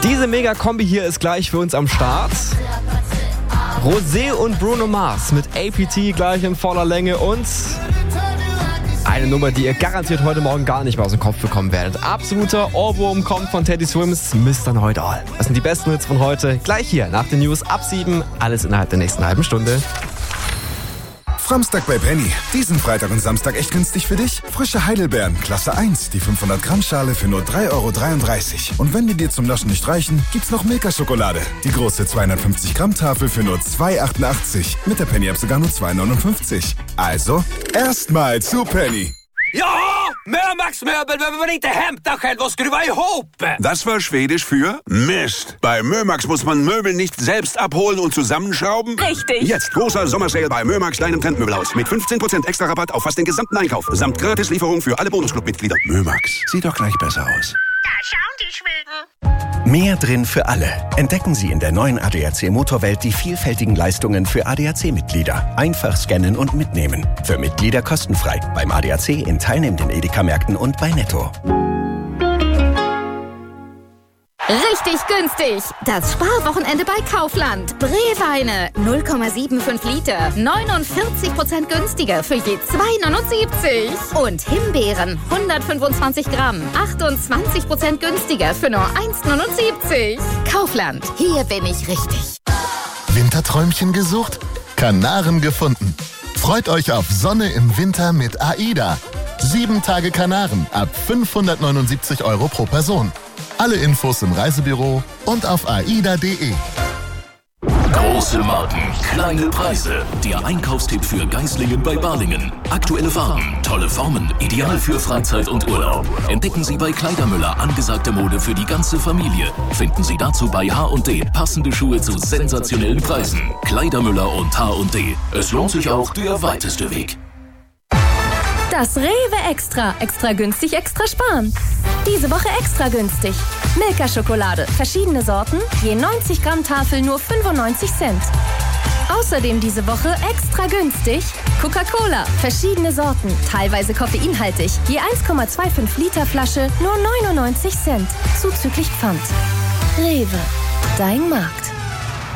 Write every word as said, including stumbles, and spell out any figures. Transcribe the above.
Diese Mega-Kombi hier ist gleich für uns am Start. Rosé und Bruno Mars mit A P T gleich in voller Länge und eine Nummer, die ihr garantiert heute Morgen gar nicht mehr aus dem Kopf bekommen werdet. Absoluter Ohrwurm kommt von Teddy Swims, Mister Know-it-all. Das sind die besten Hits von heute. Gleich hier nach den News ab sieben. Alles innerhalb der nächsten halben Stunde. Samstag bei Penny. Diesen Freitag und Samstag echt günstig für dich? Frische Heidelbeeren, Klasse eins, die fünfhundert Gramm Schale für nur drei Euro dreiunddreißig. Und wenn die dir zum Naschen nicht reichen, gibt's noch Milka-Schokolade. Die große zweihundertfünfzig Gramm Tafel für nur zwei Euro achtundachtzig. Mit der Penny-App sogar nur zwei Euro neunundfünfzig. Also, erstmal zu Penny. Ja, Mömax-Möbel, wenn man inte hämtar själv och skruva ihop. Das war Schwedisch für Mist. Bei Mömax muss man Möbel nicht selbst abholen und zusammenschrauben. Richtig. Jetzt großer Sommersale bei Mömax, deinem Trendmöbelhaus. Mit fünfzehn Prozent extra Rabatt auf fast den gesamten Einkauf. Samt Gratislieferung für alle Bonusclub-Mitglieder. Mömax, sieht doch gleich besser aus. Da schauen die Schweden. Mehr drin für alle. Entdecken Sie in der neuen A D A C Motorwelt die vielfältigen Leistungen für A D A C-Mitglieder. Einfach scannen und mitnehmen. Für Mitglieder kostenfrei. Beim A D A C in teilnehmenden Edeka-Märkten und bei Netto. Richtig günstig. Das Sparwochenende bei Kaufland. Brewweine null Komma fünfundsiebzig Liter. neunundvierzig Prozent günstiger für je zwei Euro neunundsiebzig. Und Himbeeren hundertfünfundzwanzig Gramm. achtundzwanzig Prozent günstiger für nur eins Euro neunundsiebzig. Kaufland. Hier bin ich richtig. Winterträumchen gesucht? Kanaren gefunden. Freut euch auf Sonne im Winter mit AIDA. Sieben Tage Kanaren ab fünfhundertneunundsiebzig Euro pro Person. Alle Infos im Reisebüro und auf aida punkt de. Große Marken, kleine Preise. Der Einkaufstipp für Geislingen bei Balingen. Aktuelle Farben, tolle Formen, ideal für Freizeit und Urlaub. Entdecken Sie bei Kleidermüller angesagte Mode für die ganze Familie. Finden Sie dazu bei H und D passende Schuhe zu sensationellen Preisen. Kleidermüller und H und D. Es lohnt sich auch der weiteste Weg. Das Rewe Extra. Extra günstig, extra sparen. Diese Woche extra günstig. Milka-Schokolade. Verschiedene Sorten. Je neunzig Gramm Tafel nur fünfundneunzig Cent. Außerdem diese Woche extra günstig. Coca-Cola. Verschiedene Sorten. Teilweise koffeinhaltig. Je eins Komma fünfundzwanzig Liter Flasche nur neunundneunzig Cent. Zuzüglich Pfand. Rewe. Dein Markt.